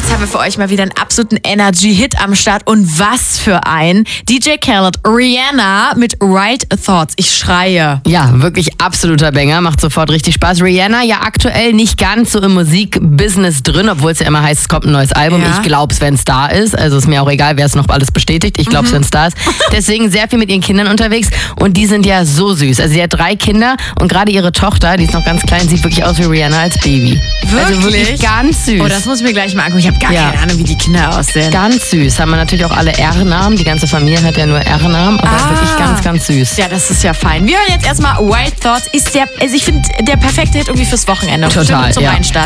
Jetzt haben wir für euch mal wieder einen absoluten Energy-Hit am Start. Und was für ein. DJ Khaled, Rihanna mit Right Thoughts. Ich schreie. Ja, wirklich absoluter Banger. Macht sofort richtig Spaß. Rihanna ja aktuell nicht ganz so im Musikbusiness drin, obwohl es ja immer heißt, es kommt ein neues Album. Ja. Ich glaube es, wenn es da ist. Also ist mir auch egal, wer es noch alles bestätigt. Ich glaube es, wenn es da ist. Deswegen sehr viel mit ihren Kindern unterwegs. Und die sind ja so süß. Also sie hat 3 Kinder und gerade ihre Tochter, die ist noch ganz klein, sieht wirklich aus wie Rihanna als Baby. Wirklich? Also wirklich ganz süß. Oh, das muss ich mir gleich mal angucken. Ich habe gar keine Ahnung, wie die Kinder aussehen. Ganz süß. Haben wir natürlich auch alle R-Namen. Die ganze Familie hat ja nur R-Namen. Aber wirklich ganz, ganz süß. Ja, das ist ja fein. Wir hören jetzt erstmal White Thoughts. Ich finde, der perfekte Hit irgendwie fürs Wochenende. Total, zum Reinstart.